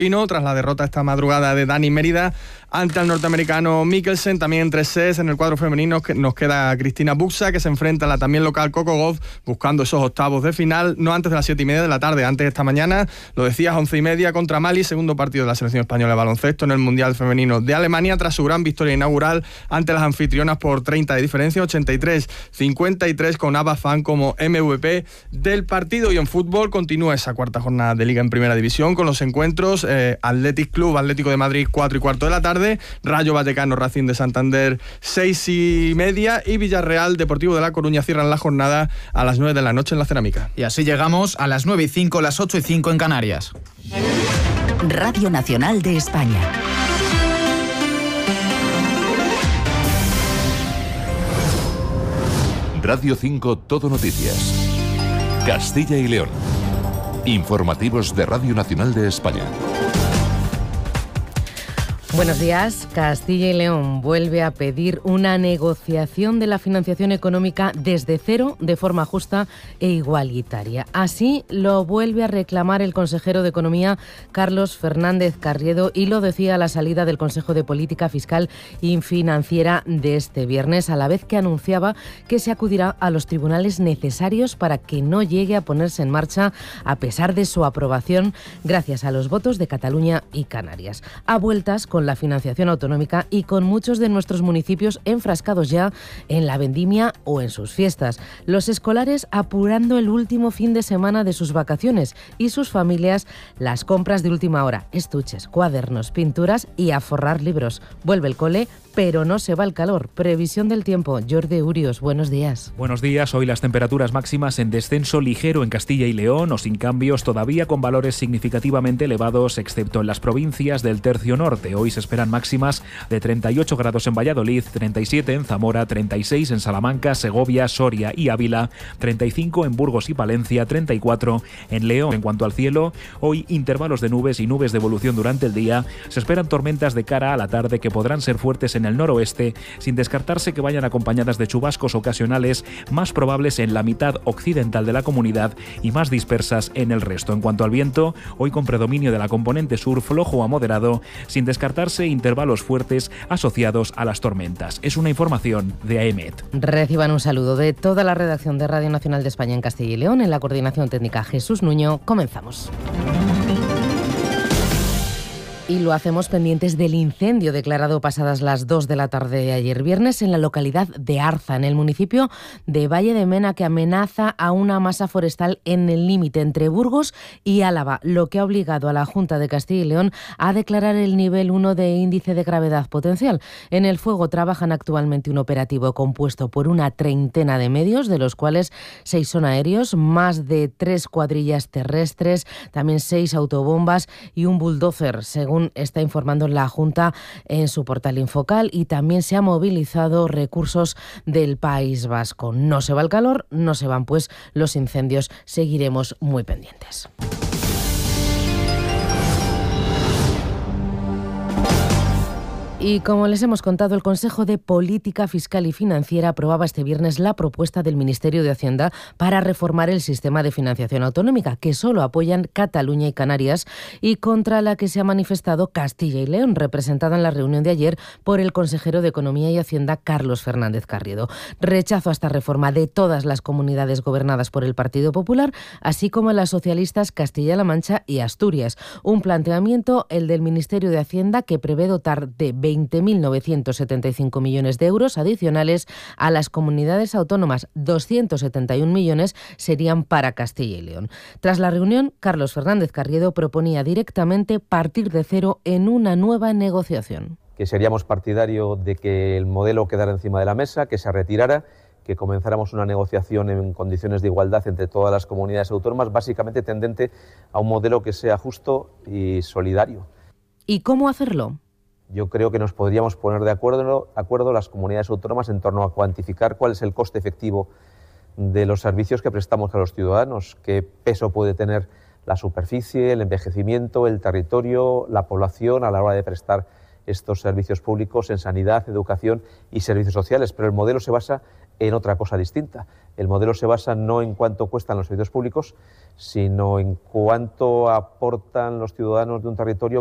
y no tras la derrota esta madrugada de Dani Mérida ante el norteamericano Mikkelsen. También en 3 sets en el cuadro femenino nos queda Cristina Buxa, que se enfrenta a la también local Coco Gauff, buscando esos octavos de final, no antes de las 7:30 de la tarde, antes de esta mañana, lo decías, 11:30 contra Mali, segundo partido de la selección española de baloncesto en el Mundial Femenino de Alemania, tras su gran victoria inaugural ante las anfitrionas por 30 de diferencia, 83-53, con Abba Fan como MVP del partido. Y en fútbol continúa esa cuarta jornada de Liga en Primera División con los encuentros Athletic Club, Atlético de Madrid, 4:15 de la tarde, Rayo Vallecano, Racing de Santander, 6:30, y Villarreal, Deportivo de La Coruña cierran la jornada a las 9 de la noche en la Cerámica. Y así llegamos a las 9:05, las 8:05 en Canarias. Radio Nacional de España. Radio 5 Todo Noticias. Castilla y León. Informativos de Radio Nacional de España. Buenos días. Castilla y León vuelve a pedir una negociación de la financiación económica desde cero, de forma justa e igualitaria. Así lo vuelve a reclamar el consejero de Economía, Carlos Fernández Carriedo, y lo decía a la salida del Consejo de Política Fiscal y Financiera de este viernes, a la vez que anunciaba que se acudirá a los tribunales necesarios para que no llegue a ponerse en marcha, a pesar de su aprobación, gracias a los votos de Cataluña y Canarias. A vueltas con la financiación autonómica y con muchos de nuestros municipios enfrascados ya en la vendimia o en sus fiestas. Los escolares apurando el último fin de semana de sus vacaciones y sus familias las compras de última hora, estuches, cuadernos, pinturas y a forrar libros. Vuelve el cole, pero no se va el calor. Previsión del tiempo. Jordi Urios, buenos días. Buenos días. Hoy las temperaturas máximas en descenso ligero en Castilla y León o sin cambios, todavía con valores significativamente elevados, excepto en las provincias del tercio norte. Hoy se esperan máximas de 38 grados en Valladolid, 37 en Zamora, 36 en Salamanca, Segovia, Soria y Ávila, 35 en Burgos y Palencia, 34 en León. En cuanto al cielo, hoy intervalos de nubes y nubes de evolución durante el día. Se esperan tormentas de cara a la tarde que podrán ser fuertes en el noroeste, sin descartarse que vayan acompañadas de chubascos ocasionales, más probables en la mitad occidental de la comunidad y más dispersas en el resto. En cuanto al viento, hoy con predominio de la componente sur, flojo a moderado, sin descartarse intervalos fuertes asociados a las tormentas. Es una información de AEMET. Reciban un saludo de toda la redacción de Radio Nacional de España en Castilla y León. En la coordinación técnica Jesús Nuño. Comenzamos. Y lo hacemos pendientes del incendio declarado pasadas las 2 de la tarde de ayer viernes en la localidad de Arza, en el municipio de Valle de Mena, que amenaza a una masa forestal en el límite entre Burgos y Álava, lo que ha obligado a la Junta de Castilla y León a declarar el nivel 1 de índice de gravedad potencial. En el fuego trabajan actualmente un operativo compuesto por una treintena de medios, de los cuales 6 son aéreos, más de 3 cuadrillas terrestres, también 6 autobombas y un bulldozer, según está informando la Junta en su portal Infocal, y también se han movilizado recursos del País Vasco. No se va el calor, no se van pues los incendios. Seguiremos muy pendientes. Y como les hemos contado, el Consejo de Política Fiscal y Financiera aprobaba este viernes la propuesta del Ministerio de Hacienda para reformar el sistema de financiación autonómica, que solo apoyan Cataluña y Canarias, y contra la que se ha manifestado Castilla y León, representada en la reunión de ayer por el consejero de Economía y Hacienda, Carlos Fernández Carriedo. Rechazo a esta reforma de todas las comunidades gobernadas por el Partido Popular, así como las socialistas Castilla-La Mancha y Asturias. Un planteamiento, el del Ministerio de Hacienda, que prevé dotar de 20.975 millones de euros adicionales a las comunidades autónomas. 271 millones serían para Castilla y León. Tras la reunión, Carlos Fernández Carriedo proponía directamente partir de cero en una nueva negociación. Que seríamos partidarios de que el modelo quedara encima de la mesa, que se retirara, que comenzáramos una negociación en condiciones de igualdad entre todas las comunidades autónomas, básicamente tendente a un modelo que sea justo y solidario. ¿Y cómo hacerlo? Yo creo que nos podríamos poner de acuerdo las comunidades autónomas en torno a cuantificar cuál es el coste efectivo de los servicios que prestamos a los ciudadanos, qué peso puede tener la superficie, el envejecimiento, el territorio, la población a la hora de prestar estos servicios públicos en sanidad, educación y servicios sociales. Pero el modelo se basa en otra cosa distinta. El modelo se basa no en cuánto cuestan los servicios públicos, sino en cuánto aportan los ciudadanos de un territorio